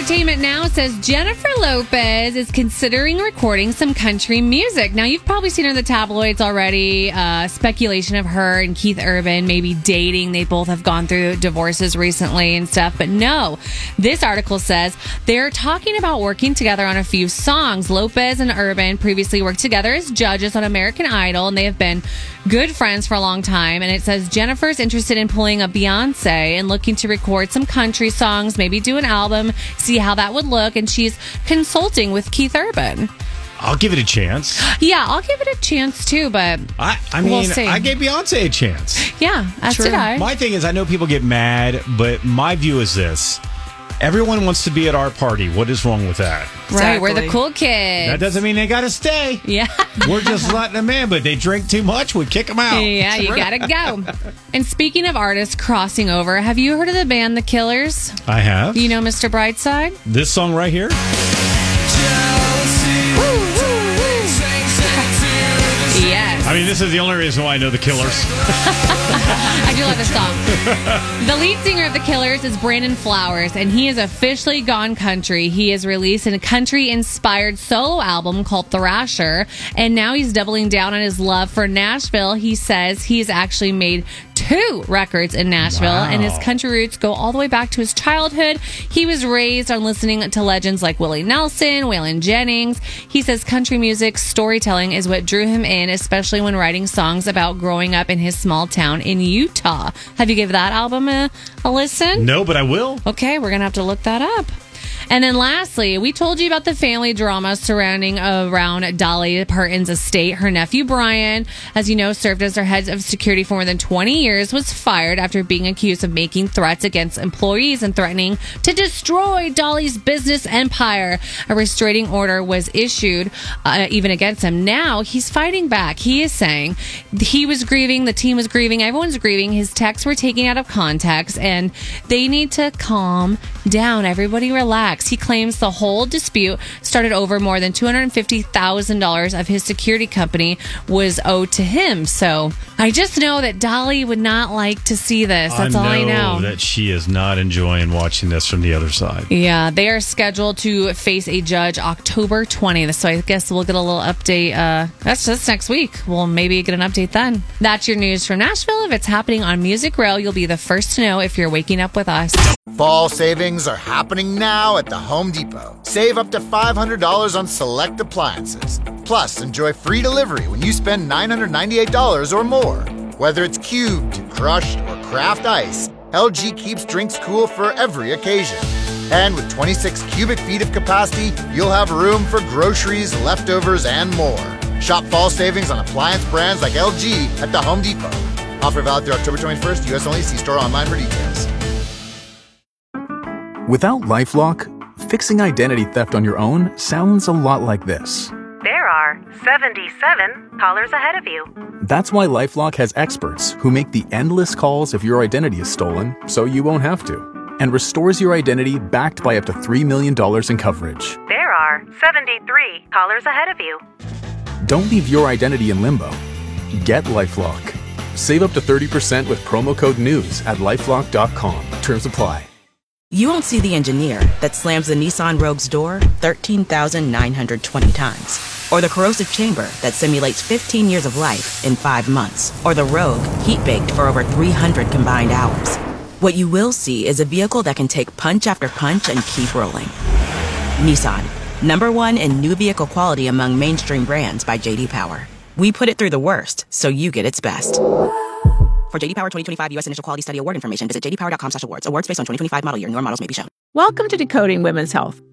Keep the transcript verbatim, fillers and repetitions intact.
Entertainment Now says Jennifer Lopez is considering recording some country music. Now, you've probably seen her in the tabloids already. Uh, speculation of her and Keith Urban maybe dating. They both have gone through divorces recently and stuff. But no, this article says they're talking about working together on a few songs. Lopez and Urban previously worked together as judges on American Idol, and they have been good friends for a long time. And it says Jennifer's interested in pulling a Beyonce and looking to record some country songs, maybe do an album, see how that would look. And she's consulting with Keith Urban. I'll give it a chance. Yeah, I'll give it a chance too, but I, I mean, we'll see. I gave Beyonce a chance. Yeah, as True. did I. My thing is, I know people get mad, but my view is this. Everyone wants to be at our party. What is wrong with that? Right, we're the cool kids. That doesn't mean they got to stay. Yeah. We're just letting them in, but they drink too much, we kick them out. Yeah, you got to go. And speaking of artists crossing over, have you heard of the band The Killers? I have. You know Mister Brightside? This song right here? Yes. I mean, this is the only reason why I know The Killers. I do love this song. The lead singer of The Killers is Brandon Flowers, and he has officially gone country. He has released a country-inspired solo album called Thrasher, and now he's doubling down on his love for Nashville. He says he's actually made two records in Nashville, Wow. and his country roots go all the way back to his childhood. He was raised on listening to legends like Willie Nelson, Waylon Jennings. He says country music storytelling is what drew him in, especially when writing songs about growing up in his small town in Utah. Have you given that album a, a listen? No, but I will. Okay, we're going to have to look that up. And then lastly, we told you about the family drama surrounding around Dolly Parton's estate. Her nephew, Brian, as you know, served as their head of security for more than twenty years, was fired after being accused of making threats against employees and threatening to destroy Dolly's business empire. A restraining order was issued uh, even against him. Now he's fighting back. He is saying he was grieving, the team was grieving, everyone's grieving. His texts were taken out of context, and they need to calm down. Everybody relax. He claims the whole dispute started over more than two hundred fifty thousand dollars of his security company was owed to him. So I just know that Dolly would not like to see this. That's I all I know. that she is not enjoying watching this from the other side. Yeah, they are scheduled to face a judge October twentieth. So I guess we'll get a little update. Uh, that's just next week. We'll maybe get an update then. That's your news from Nashville. If it's happening on Music Row, you'll be the first to know if you're waking up with us. Fall savings are happening now at the Home Depot. Save up to five hundred dollars on select appliances. Plus, enjoy free delivery when you spend nine hundred ninety-eight dollars or more. Whether it's cubed, crushed, or craft ice, L G keeps drinks cool for every occasion. And with twenty-six cubic feet of capacity, you'll have room for groceries, leftovers, and more. Shop fall savings on appliance brands like L G at the Home Depot. Offer valid through October twenty-first. U S only. See store online for details. Without LifeLock, fixing identity theft on your own sounds a lot like this. There are seventy-seven callers ahead of you. That's why LifeLock has experts who make the endless calls if your identity is stolen, so you won't have to, and restores your identity backed by up to three million dollars in coverage. There are seventy-three callers ahead of you. Don't leave your identity in limbo. Get LifeLock. Save up to thirty percent with promo code NEWS at lifelock dot com. Terms apply. You won't see the engineer that slams the Nissan Rogue's door thirteen thousand nine hundred twenty times. Or the corrosive chamber that simulates fifteen years of life in five months. Or the Rogue heat-baked for over three hundred combined hours. What you will see is a vehicle that can take punch after punch and keep rolling. Nissan, number one in new vehicle quality among mainstream brands by J D Power. We put it through the worst, so you get its best. For J D Power twenty twenty-five U S Initial Quality Study Award information, visit j d power dot com slash awards. Awards based on twenty twenty-five model year. Newer models may be shown. Welcome to Decoding Women's Health.